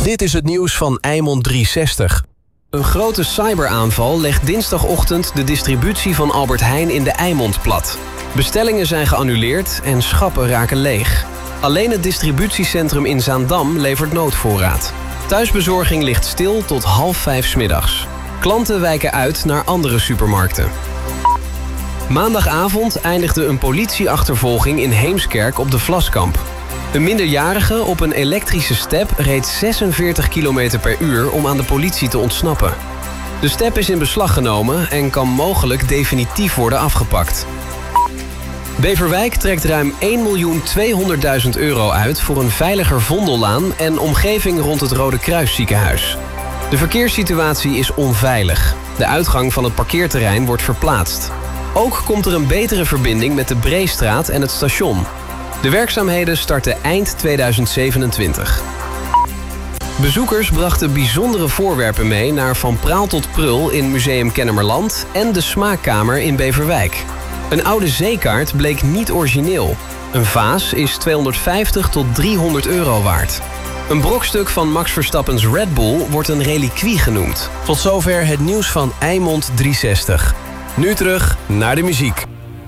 Dit is het nieuws van Eimond 360. Een grote cyberaanval legt dinsdagochtend de distributie van Albert Heijn in de Eimond plat. Bestellingen zijn geannuleerd en schappen raken leeg. Alleen het distributiecentrum in Zaandam levert noodvoorraad. Thuisbezorging ligt stil tot 4:30 's middags. Klanten wijken uit naar andere supermarkten. Maandagavond eindigde een politieachtervolging in Heemskerk op de Vlaskamp. Een minderjarige op een elektrische step reed 46 km per uur om aan de politie te ontsnappen. De step is in beslag genomen en kan mogelijk definitief worden afgepakt. Beverwijk trekt ruim 1.200.000 euro uit voor een veiliger Vondellaan en omgeving rond het Rode Kruis ziekenhuis. De verkeerssituatie is onveilig. De uitgang van het parkeerterrein wordt verplaatst. Ook komt er een betere verbinding met de Breestraat en het station. De werkzaamheden starten eind 2027. Bezoekers brachten bijzondere voorwerpen mee naar Van Praal tot Prul in Museum Kennemerland en de Smaakkamer in Beverwijk. Een oude zeekaart bleek niet origineel. Een vaas is 250 tot 300 euro waard. Een brokstuk van Max Verstappens Red Bull wordt een reliquie genoemd. Tot zover het nieuws van Eimond 360. Nu terug naar de muziek.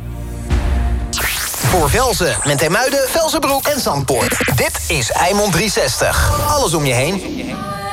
Voor Velzen, Menthemuiden, Velzenbroek en Zandpoort. Dit is Eimond 360. Alles om je heen.